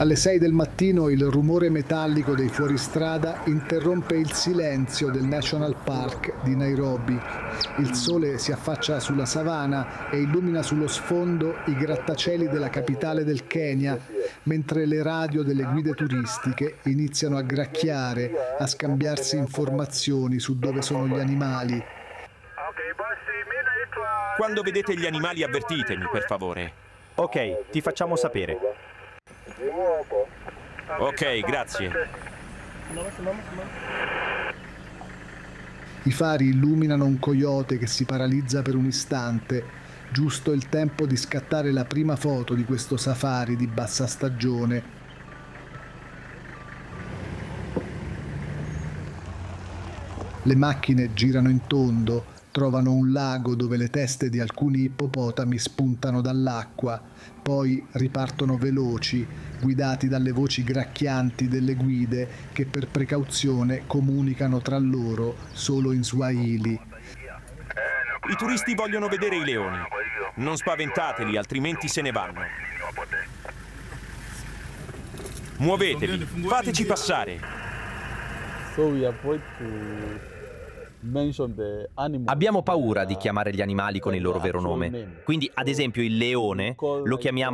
Alle 6 del mattino il rumore metallico dei fuoristrada interrompe il silenzio del National Park di Nairobi. Il sole si affaccia sulla savana e illumina sullo sfondo i grattacieli della capitale del Kenya, mentre le radio delle guide turistiche iniziano a gracchiare, a scambiarsi informazioni su dove sono gli animali. Quando vedete gli animali avvertitemi, per favore. Ok, ti facciamo sapere. Ok, grazie. I fari illuminano un coyote che si paralizza per un istante, giusto il tempo di scattare la prima foto di questo safari di bassa stagione. Le macchine girano in tondo, trovano un lago dove le teste di alcuni ippopotami spuntano dall'acqua, poi ripartono veloci, guidati dalle voci gracchianti delle guide che per precauzione comunicano tra loro solo in Swahili. I turisti vogliono vedere i leoni. Non spaventateli, altrimenti se ne vanno. Muovetevi, fateci passare. Abbiamo paura di chiamare gli animali con il loro vero nome. Quindi, ad esempio, il leone lo chiamiamo